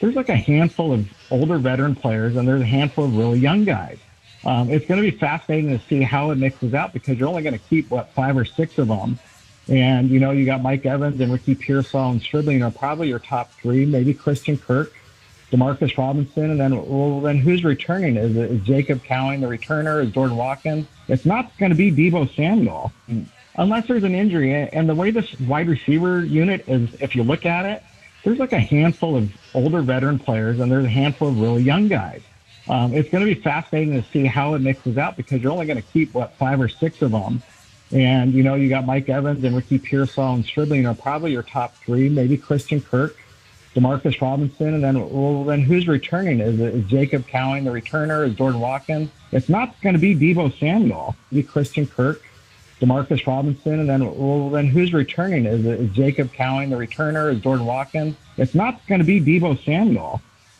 there's like a handful of older veteran players and there's a handful of really young guys. It's going to be fascinating to see how it mixes out because you're only going to keep, 5 or 6 of them. And, you got Mike Evans and Ricky Pearsall and Stribling are probably your top 3, maybe Christian Kirk, Demarcus Robinson, and then who's returning? Is Jacob Cowing the returner? Is Jordan Watkins? It's not going to be Deebo Samuel unless there's an injury. And the way this wide receiver unit is, if you look at it, there's like a handful of older veteran players and there's a handful of really young guys. It's going to be fascinating to see how it mixes out because you're only going to keep, 5 or 6 of them. And, you got Mike Evans and Ricky Pearsall and Stribling are probably your top 3, maybe Christian Kirk, Demarcus Robinson, and then who's returning? Is Jacob Cowing the returner? Is Jordan Watkins? It's not going to be Deebo Samuel. It'll be Christian Kirk, Demarcus Robinson, and then who's returning? Is Jacob Cowing the returner? Is Jordan Watkins? It's not going to be Deebo Samuel.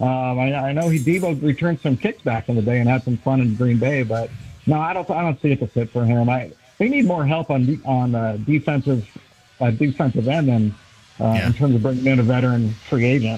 I know Deebo returned some kicks back in the day and had some fun in Green Bay, but no, I don't see it to fit for him. They need more help on defensive end than in terms of bringing in a veteran free agent.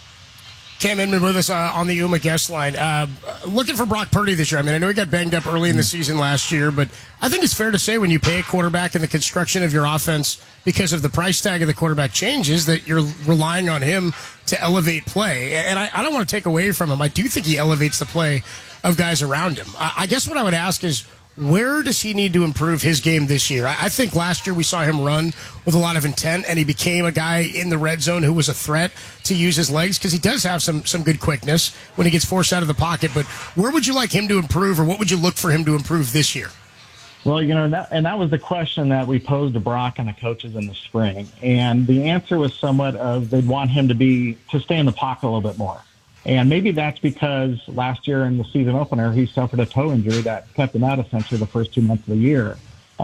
Cam Inman with us on the UMA guest line. Looking for Brock Purdy this year. I know he got banged up early in the season last year, but I think it's fair to say when you pay a quarterback and the construction of your offense because of the price tag of the quarterback changes that you're relying on him to elevate play. And I don't want to take away from him. I do think he elevates the play of guys around him. I guess what I would ask is, where does he need to improve his game this year? I think last year we saw him run with a lot of intent, and he became a guy in the red zone who was a threat to use his legs because he does have some good quickness when he gets forced out of the pocket. But where would you like him to improve, or what would you look for him to improve this year? Well, that was the question that we posed to Brock and the coaches in the spring. And the answer was somewhat of they'd want him to stay in the pocket a little bit more. And maybe that's because last year in the season opener, he suffered a toe injury that kept him out essentially the first 2 months of the year.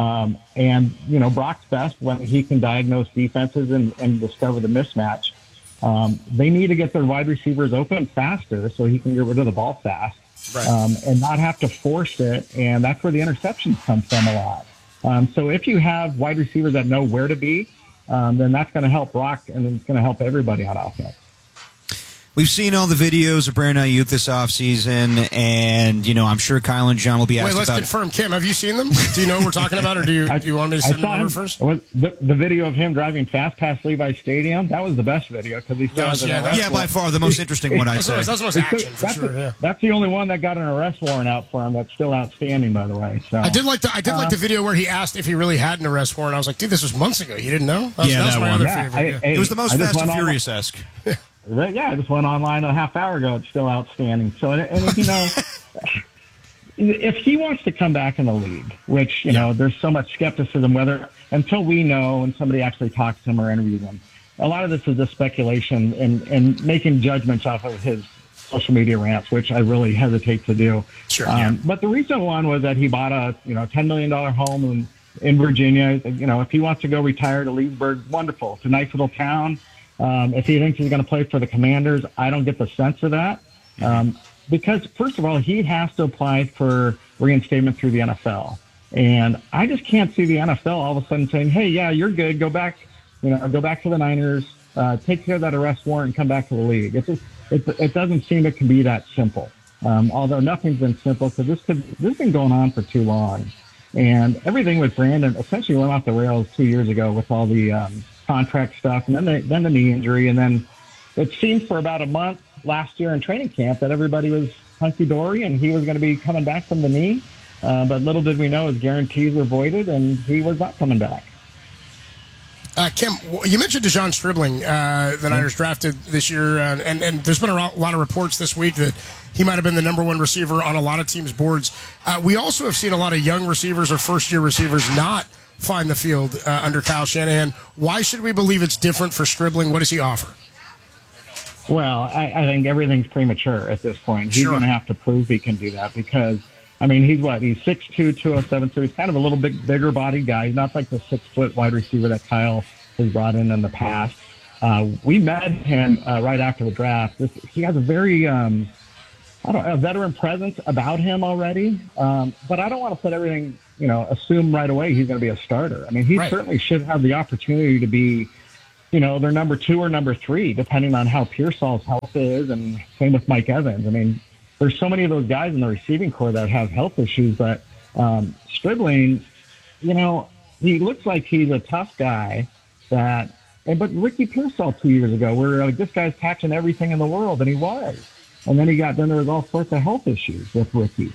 Brock's best when he can diagnose defenses and discover the mismatch. They need to get their wide receivers open faster so he can get rid of the ball fast. Right. And not have to force it, and that's where the interceptions come from a lot. So if you have wide receivers that know where to be, then that's going to help Brock, and it's going to help everybody on offense. We've seen all the videos of Brandon Ayuk this offseason, and, I'm sure Kyle and John will be asked about... Wait, let's confirm. Kim, have you seen them? Do you know what we're talking about, or do you want me to send them over first? The video of him driving fast past Levi Stadium, that was the best video, because he still has an arrest warrant. By far, the most interesting one, I'd say. That's the most action, for sure, yeah. That's the only one that got an arrest warrant out for him that's still outstanding, by the way. So I did like the video where he asked if he really had an arrest warrant. I was like, dude, this was months ago. You didn't know? That was my other favorite. It was the most Fast and Furious-esque. I just went online a half hour ago. It's still outstanding. So, if he wants to come back in the league, which, there's so much skepticism until we know and somebody actually talks to him or interviews him, a lot of this is just speculation and making judgments off of his social media rants, which I really hesitate to do. Sure. But the recent one was that he bought a, $10 million home in Virginia. If he wants to go retire to Leesburg, wonderful. It's a nice little town. If he thinks he's going to play for the Commanders, I don't get the sense of that. Because, first of all, he has to apply for reinstatement through the NFL. And I just can't see the NFL all of a sudden saying, hey, yeah, you're good. Go back to the Niners, take care of that arrest warrant and come back to the league. It doesn't seem it can be that simple. Although nothing's been simple, because this has been going on for too long. And everything with Brandon essentially went off the rails 2 years ago with all the contract stuff, and then the knee injury, and then it seemed for about a month last year in training camp that everybody was hunky-dory and he was going to be coming back from the knee, but little did we know his guarantees were voided and he was not coming back. Kim, you mentioned Dejon Stribling, the Niners drafted this year, and there's been a lot of reports this week that he might have been the number one receiver on a lot of teams' boards. We also have seen a lot of young receivers or first-year receivers not find the field under Kyle Shanahan. Why should we believe it's different for Stribling? What does he offer? Well, I think everything's premature at this point. He's going to have to prove he can do that because, he's 6'2", 207, so he's kind of a little bit bigger body guy. He's not like the 6-foot wide receiver that Kyle has brought in the past. We met him right after the draft. He has a very, a veteran presence about him already, but I don't want to put everything, assume right away he's going to be a starter. He certainly should have the opportunity to be, their number 2 or number 3, depending on how Pearsall's health health is, and same with Mike Evans. I mean, there's so many of those guys in the receiving core that have health issues, but Stribling, he looks like he's a tough guy but Ricky Pearsall 2 years ago, where like, this guy's catching everything in the world, and he was. And then there was all sorts of health issues with Ricky.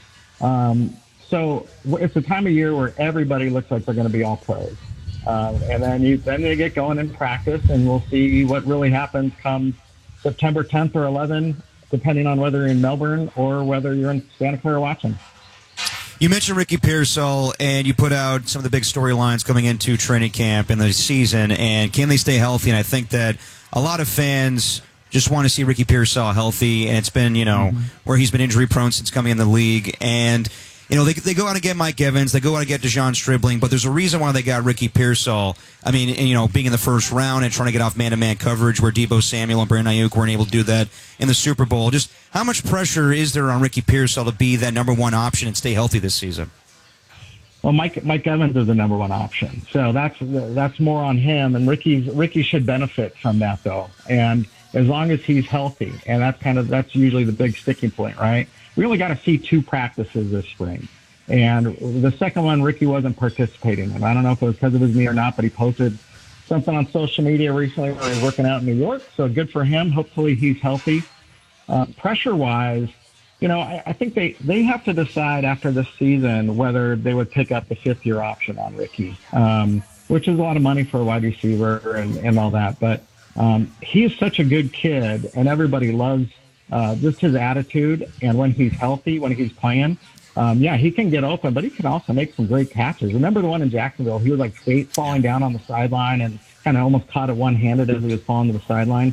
So it's a time of year where everybody looks like they're going to be all pros. And then they get going in practice, and we'll see what really happens come September 10th or 11th, depending on whether you're in Melbourne or whether you're in Santa Clara watching. You mentioned Ricky Pearsall, and you put out some of the big storylines coming into training camp and the season, and can they stay healthy? And I think that a lot of fans just want to see Ricky Pearsall healthy, and it's been, where he's been injury-prone since coming in the league. And, they go out and get Mike Evans, they go out and get DeJon Stribling, but there's a reason why they got Ricky Pearsall. I mean, being in the first round and trying to get off man-to-man coverage where Deebo Samuel and Brandon Ayuk weren't able to do that in the Super Bowl. Just how much pressure is there on Ricky Pearsall to be that number one option and stay healthy this season? Well, Mike Evans is the number one option, so that's more on him. And Ricky should benefit from that, though. And as long as he's healthy, and that's usually the big sticking point, right? We only got to see 2 practices this spring. And the second one, Ricky wasn't participating in. I don't know if it was because of his knee or not, but he posted something on social media recently where he was working out in New York. So good for him. Hopefully he's healthy. Pressure-wise, I think they have to decide after this season whether they would pick up the 5th-year option on Ricky, which is a lot of money for a wide receiver and all that. But he's such a good kid, and everybody loves just his attitude. And when he's healthy, when he's playing, he can get open, but he can also make some great catches. Remember the one in Jacksonville? He was like falling down on the sideline and kind of almost caught it one-handed as he was falling to the sideline.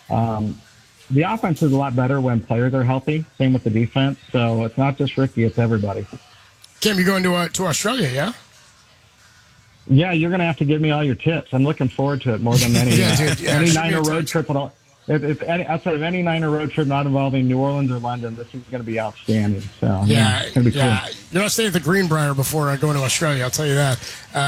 The offense is a lot better when players are healthy. Same with the defense. So it's not just Ricky; it's everybody. Cam, you going to Australia? Yeah. Yeah, you're going to have to give me all your tips. I'm looking forward to it more than any any Niner road trip at all. If outside of any Niner road trip not involving New Orleans or London, this is going to be outstanding. So it's going to be cool. You're not staying at the Greenbrier before going to Australia. I'll tell you that.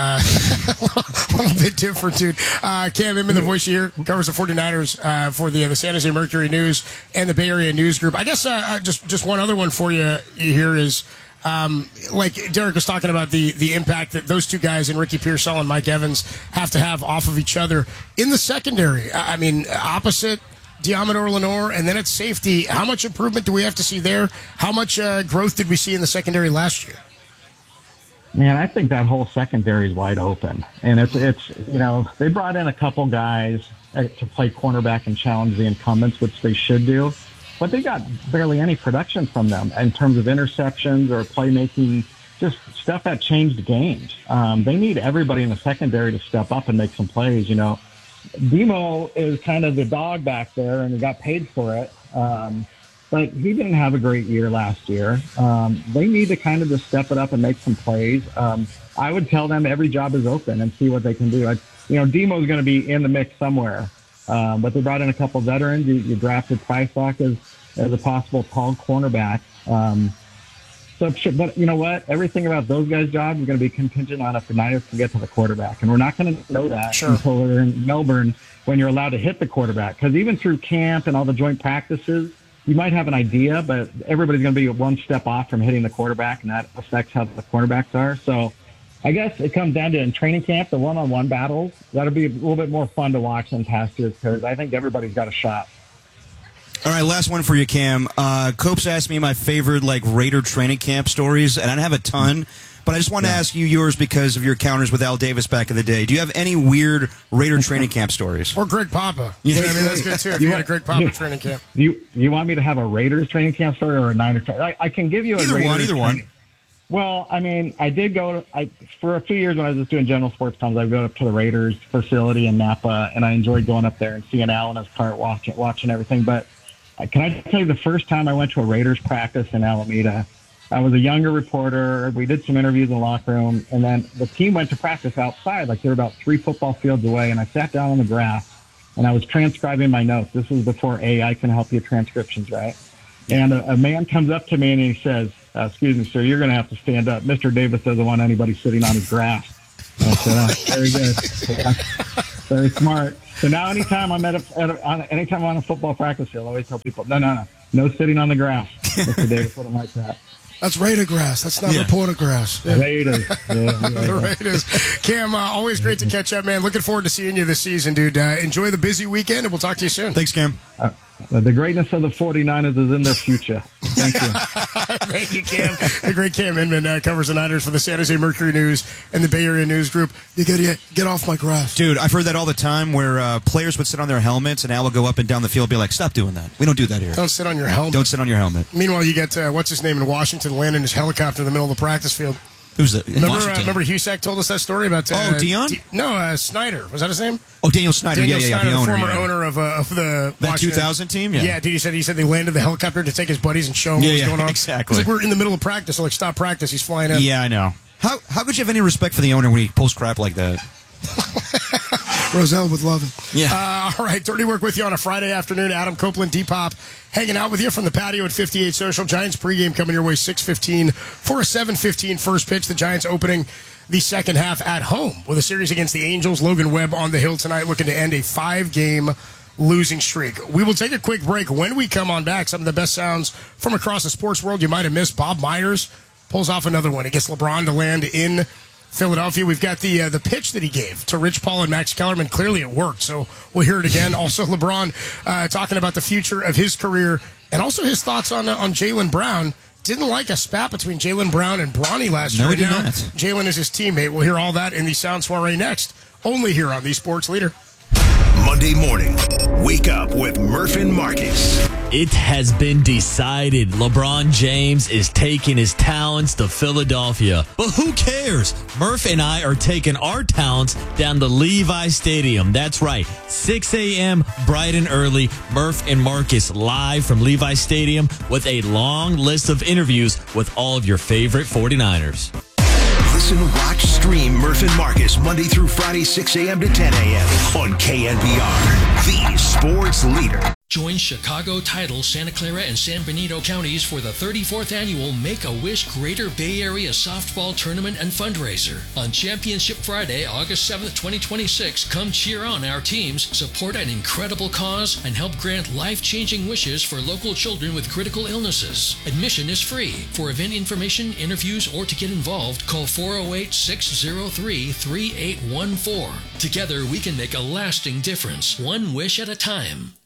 A little bit different, dude. Cam Inman, the voice you hear, covers the 49ers for the San Jose Mercury News and the Bay Area News Group. I guess just one other one for you here is, like Derek was talking about the impact that those 2 guys in Ricky Pearsall and Mike Evans have to have off of each other in the secondary. I mean, opposite Diamador Lenore, and then at safety, how much improvement do we have to see there? How much growth did we see in the secondary last year? Man, I think that whole secondary is wide open. And it's they brought in a couple guys to play cornerback and challenge the incumbents, which they should do. But they got barely any production from them in terms of interceptions or playmaking, just stuff that changed games. They need everybody in the secondary to step up and make some plays. Demo is kind of the dog back there, and he got paid for it. But he didn't have a great year last year. They need to kind of just step it up and make some plays. I would tell them every job is open and see what they can do. Demo is going to be in the mix somewhere. But they brought in a couple veterans. You drafted Prysock as a possible tall cornerback. But you know what? Everything about those guys' jobs is going to be contingent on if the Niners can get to the quarterback. And we're not going to know that until we're in Melbourne when you're allowed to hit the quarterback. Because even through camp and all the joint practices, you might have an idea, but everybody's going to be one step off from hitting the quarterback, and that affects how the quarterbacks are. So I guess it comes down to in training camp, the one-on-one battles. That'll be a little bit more fun to watch than past years because I think everybody's got a shot. All right, last one for you, Cam. Copes asked me my favorite Raider training camp stories, and I don't have a ton, but I just want to ask you yours because of your encounters with Al Davis back in the day. Do you have any weird Raider training camp stories? Or Greg Papa. Yeah, I mean, that's good too. If you had a Greg Papa training camp. You want me to have a Raiders training camp story or a Niners? I can give you either one. Well, I mean, I did go for a few years when I was just doing general sports comms, I'd go up to the Raiders facility in Napa, and I enjoyed going up there and seeing Al in his cart watching everything. But can I tell you the first time I went to a Raiders practice in Alameda? I was a younger reporter. We did some interviews in the locker room, and then the team went to practice outside, they were about 3 football fields away, and I sat down on the grass, and I was transcribing my notes. This was before AI can help you transcriptions, right? And a man comes up to me, and he says, excuse me, sir, you're going to have to stand up. Mr. Davis doesn't want anybody sitting on his grass. I said, very good. Very smart. So now anytime I'm anytime I'm on a football practice field, I always tell people, no sitting on the grass. That's the day to put them like that. That's Raider grass. That's not reporter grass. Yeah. Raiders. The Raiders. Cam, always great to catch up, man. Looking forward to seeing you this season, dude. Enjoy the busy weekend, and we'll talk to you soon. Thanks, Cam. The greatness of the 49ers is in their future. Thank you. Thank you, Cam. The great Cam Inman covers the Niners for the San Jose Mercury News and the Bay Area News Group. You gotta get off my grass. Dude, I've heard that all the time where players would sit on their helmets and Al would go up and down the field and be like, stop doing that. We don't do that here. Don't sit on your helmet. Don't sit on your helmet. Meanwhile, you get, what's his name in Washington landing his helicopter in the middle of the practice field. Who's that? Remember Husak told us that story about... Dion? Snyder. Was that his name? Oh, Daniel Snyder. Daniel Snyder, the owner. Former owner of the that Washington 2000 team? Yeah. Yeah, dude, he said they landed the helicopter to take his buddies and show him what was going on. Exactly. He's like, we're in the middle of practice, so stop practice. He's flying in. Yeah, I know. How could you have any respect for the owner when he pulls crap like that? Roselle would love it. Yeah. All right, Dirty Work with you on a Friday afternoon. Adam Copeland, Depop, hanging out with you from the patio at 58 Social. Giants pregame coming your way 6:15 for a 7:15 first pitch. The Giants opening the second half at home with a series against the Angels. Logan Webb on the hill tonight, looking to end a 5-game losing streak. We will take a quick break. When we come on back, some of the best sounds from across the sports world you might have missed. Bob Myers pulls off another one. He gets LeBron to land in Philadelphia. We've got the pitch that he gave to Rich Paul and Max Kellerman. Clearly it worked, so we'll hear it again. Also, LeBron talking about the future of his career and also his thoughts on Jaylen Brown. Didn't like a spat between Jaylen Brown and Bronny last year. No, he did now not. Jaylen is his teammate. We'll hear all that in the Sound Soiree next, only here on the Sports Leader. Monday morning, wake up with Murph and Marcus. It has been decided. LeBron James is taking his talents to Philadelphia. But who cares? Murph and I are taking our talents down to Levi Stadium. That's right. 6 a.m. bright and early. Murph and Marcus live from Levi Stadium with a long list of interviews with all of your favorite 49ers. Listen, watch, stream Murph and Marcus Monday through Friday, 6 a.m. to 10 a.m. on KNBR, the sports leader. Join Chicago, Tidal, Santa Clara, and San Benito counties for the 34th annual Make-A-Wish Greater Bay Area Softball Tournament and Fundraiser. On Championship Friday, August 7th, 2026, come cheer on our teams, support an incredible cause, and help grant life-changing wishes for local children with critical illnesses. Admission is free. For event information, interviews, or to get involved, call 408-603-3814. Together, we can make a lasting difference, one wish at a time.